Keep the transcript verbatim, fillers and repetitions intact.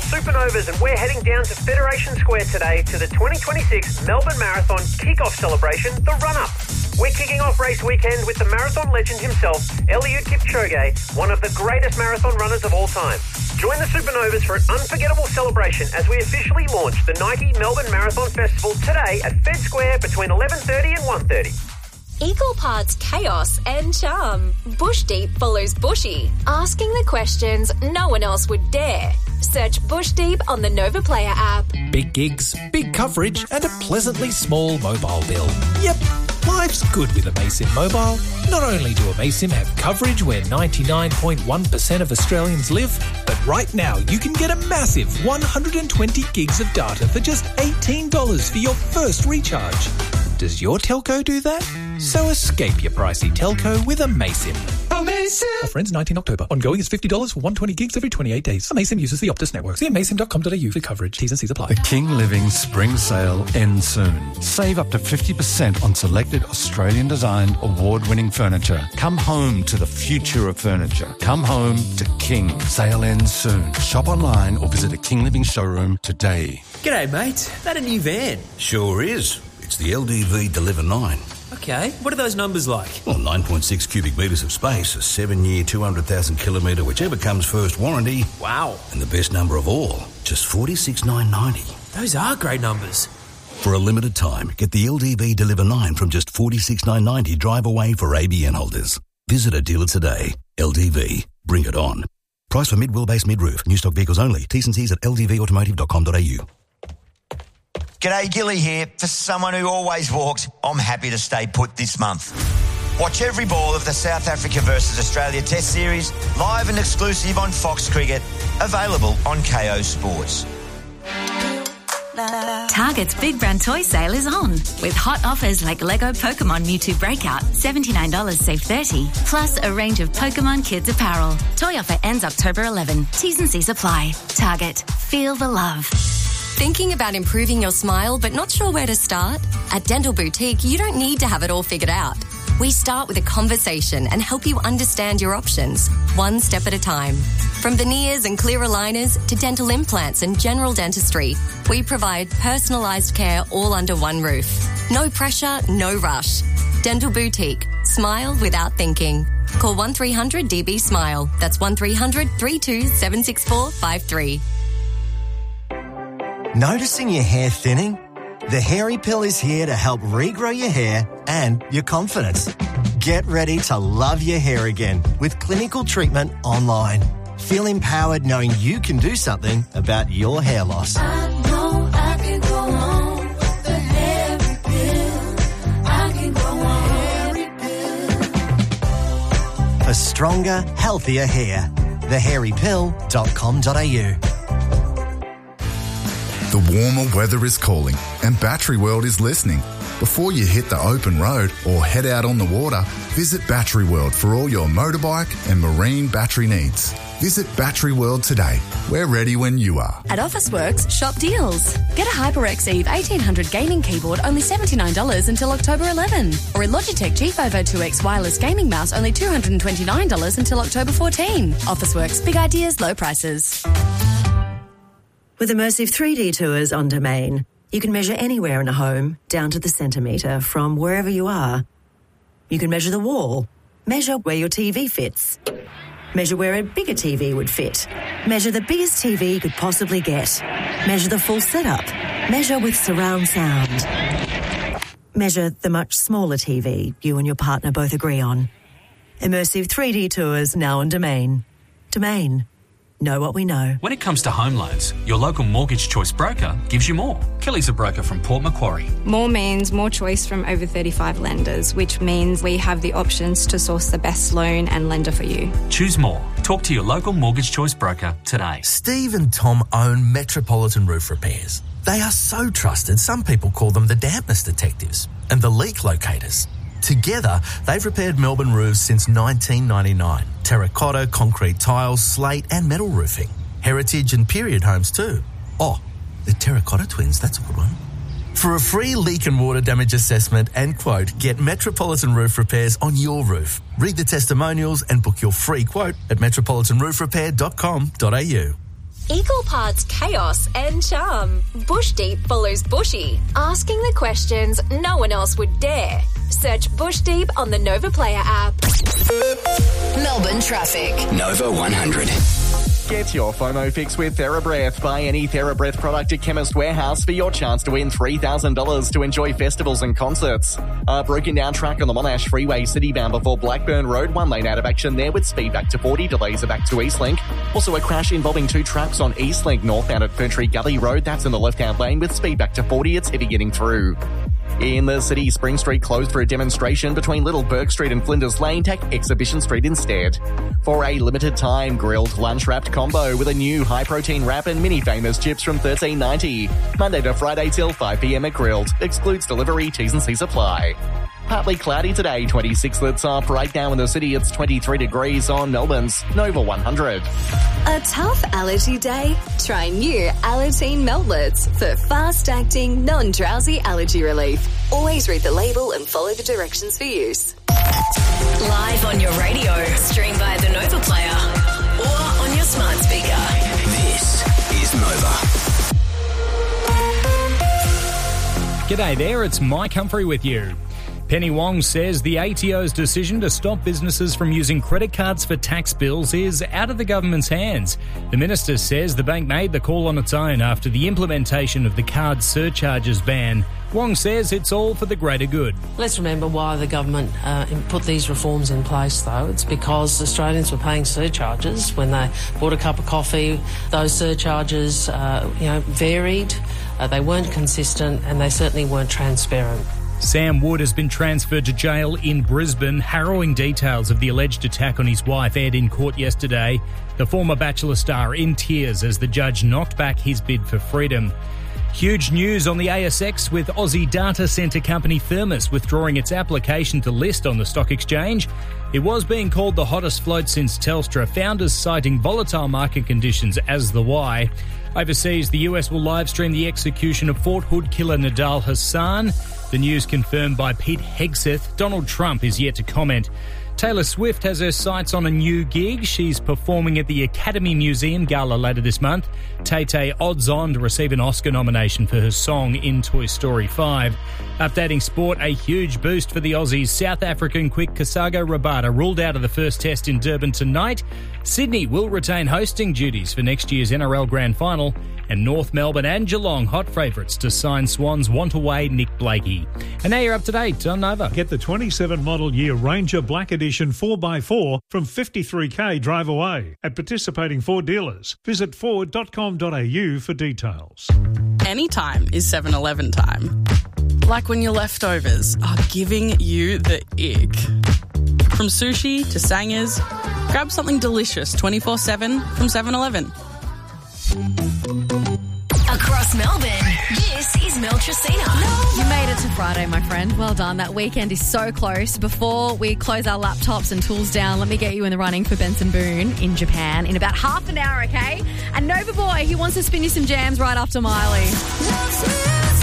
Supernovas and we're heading down to Federation Square today to the twenty twenty-six Melbourne Marathon kick-off celebration, the run-up. We're kicking off race weekend with the marathon legend himself, Eliud Kipchoge, one of the greatest marathon runners of all time. Join the Supernovas for an unforgettable celebration as we officially launch the Nike Melbourne Marathon Festival today at Fed Square between eleven thirty and one thirty. Equal parts chaos and charm. Bush Deep follows Bushy, asking the questions no one else would dare. Search Bush Deep on the Nova Player app. Big gigs, big coverage, and a pleasantly small mobile bill. Yep, life's good with Amaysim Mobile. Not only do Amaysim have coverage where ninety-nine point one percent of Australians live, but right now you can get a massive one hundred twenty gigs of data for just eighteen dollars for your first recharge. Does your telco do that? So escape your pricey telco with Amaysim. Amaysim! Offer ends nineteenth October. Ongoing is fifty dollars for one hundred twenty gigs every twenty-eight days. Amaysim uses the Optus network. See amaysim dot com dot a u for coverage. T's and C's apply. The King Living Spring Sale ends soon. Save up to fifty percent on selected Australian-designed, award-winning furniture. Come home to the future of furniture. Come home to King. Sale ends soon. Shop online or visit a King Living showroom today. G'day, mate. That a new van? Sure is. It's the L D V Deliver nine. Okay, what are those numbers like? Well, nine point six cubic metres of space, a seven-year, two hundred thousand kilometre, whichever comes first warranty. Wow. And the best number of all, just forty-six thousand nine hundred ninety. Those are great numbers. For a limited time, get the L D V Deliver nine from just forty-six thousand nine hundred ninety drive away for A B N holders. Visit a dealer today. L D V. Bring it on. Price for mid-wheelbase mid-roof. New stock vehicles only. T's and C's at l d v automotive dot com dot a u. G'day, Gilly here. For someone who always walks, I'm happy to stay put this month. Watch every ball of the South Africa versus Australia Test Series, live and exclusive on Fox Cricket, available on K O Sports. Target's Big Brand Toy Sale is on, with hot offers like Lego Pokemon Mewtwo Breakout, seventy-nine dollars save thirty dollars, plus a range of Pokemon Kids apparel. Toy offer ends October eleventh. T's and C's apply. Target. Feel the love. Thinking about improving your smile but not sure where to start? At Dental Boutique, you don't need to have it all figured out. We start with a conversation and help you understand your options, one step at a time. From veneers and clear aligners to dental implants and general dentistry, we provide personalised care all under one roof. No pressure, no rush. Dental Boutique. Smile without thinking. Call one three hundred D B SMILE. That's one three hundred, three two, seven six four, five three. Noticing your hair thinning? The Hairy Pill is here to help regrow your hair and your confidence. Get ready to love your hair again with clinical treatment online. Feel empowered knowing you can do something about your hair loss. I know I can go on with the Hairy Pill. I can go on Hairy Pill. For stronger, healthier hair. the hairy pill dot com dot a u. The warmer weather is calling and Battery World is listening. Before you hit the open road or head out on the water, visit Battery World for all your motorbike and marine battery needs. Visit Battery World today. We're ready when you are. At Officeworks, shop deals. Get a HyperX Eve eighteen hundred gaming keyboard only seventy-nine dollars until October eleventh. Or a Logitech G five oh two X wireless gaming mouse only two hundred twenty-nine dollars until October fourteenth. Officeworks, big ideas, low prices. With Immersive three D tours on Domain, you can measure anywhere in a home, down to the centimetre, from wherever you are. You can measure the wall, measure where your T V fits, measure where a bigger T V would fit, measure the biggest T V you could possibly get, measure the full setup, measure with surround sound, measure the much smaller T V you and your partner both agree on. Immersive three D tours now on Domain. Domain. Know what we know. When it comes to home loans, your local Mortgage Choice broker gives you more. Kelly's a broker from Port Macquarie. More means more choice from over thirty-five lenders, which means we have the options to source the best loan and lender for you. Choose more. Talk to your local Mortgage Choice broker today. Steve and Tom own Metropolitan Roof Repairs. They are so trusted, some people call them the dampness detectives and the leak locators. Together, they've repaired Melbourne roofs since nineteen ninety-nine. Terracotta, concrete tiles, slate and metal roofing. Heritage and period homes too. Oh, the Terracotta Twins, that's a good one. For a free leak and water damage assessment and quote, get Metropolitan Roof Repairs on your roof. Read the testimonials and book your free quote at metropolitan roof repair dot com dot a u. Equal parts chaos and charm. Bush Deep follows Bushy, asking the questions no one else would dare. Search Bush Deep on the Nova Player app. Melbourne traffic. Nova one hundred. Get your FOMO fix with TheraBreath. Buy any TheraBreath product at Chemist Warehouse for your chance to win three thousand dollars to enjoy festivals and concerts. A broken down track on the Monash Freeway citybound before Blackburn Road. One lane out of action there with speed back to forty. Delays are back to Eastlink. Also a crash involving two trucks on Eastlink northbound at Ferntree Gully Road. That's in the left-hand lane with speed back to forty. It's heavy getting through. In the city, Spring Street closed for a demonstration between Little Burke Street and Flinders Lane. Take Exhibition Street instead. For a limited time, grilled lunch-wrapped combo with a new high-protein wrap and mini famous chips from thirteen ninety. Monday to Friday till five p m at Grilled. Excludes delivery, T's and C's apply. Partly cloudy today, twenty-six the top. Right now in the city, it's twenty-three degrees on Melbourne's Nova one hundred. A tough allergy day? Try new Allertine Meltlets for fast-acting, non-drowsy allergy relief. Always read the label and follow the directions for use. Live on your radio, stream via the Nova Player, or on your smart speaker. This is Nova. G'day there, it's Mike Humphrey with you. Penny Wong says the A T O's decision to stop businesses from using credit cards for tax bills is out of the government's hands. The minister says the bank made the call on its own after the implementation of the card surcharges ban. Wong says it's all for the greater good. Let's remember why the government uh, put these reforms in place, though. It's because Australians were paying surcharges when they bought a cup of coffee. Those surcharges, uh, you know, varied, uh, they weren't consistent, and they certainly weren't transparent. Sam Wood has been transferred to jail in Brisbane. Harrowing details of the alleged attack on his wife aired in court yesterday. The former Bachelor star in tears as the judge knocked back his bid for freedom. Huge news on the A S X with Aussie data centre company Thermos withdrawing its application to list on the stock exchange. It was being called the hottest float since Telstra, founders citing volatile market conditions as the why. Overseas, the U S will live stream the execution of Fort Hood killer Nidal Hassan. The news confirmed by Pete Hegseth. Donald Trump is yet to comment. Taylor Swift has her sights on a new gig. She's performing at the Academy Museum Gala later this month. Tay-Tay odds on to receive an Oscar nomination for her song in Toy Story five. Updating sport, a huge boost for the Aussies. South African quick Kasago Rabada ruled out of the first test in Durban tonight. Sydney will retain hosting duties for next year's N R L Grand Final. And North Melbourne and Geelong hot favourites to sign Swans want away Nick Blakey. And now you're up to date on Nova. Get the twenty-seven model year Ranger Black Edition four by four from fifty-three k drive away at participating Ford dealers. Visit ford dot com dot a u for details. Anytime is seven eleven time. Like when your leftovers are giving you the ick. From sushi to sangers, grab something delicious twenty-four seven from seven eleven. Across Melbourne, this is Mel Tracina. You made it to Friday, my friend. Well done. That weekend is so close. Before we close our laptops and tools down, let me get you in the running for Benson Boone in Japan in about half an hour, okay? And Nova Boy, he wants to spin you some jams right after Miley.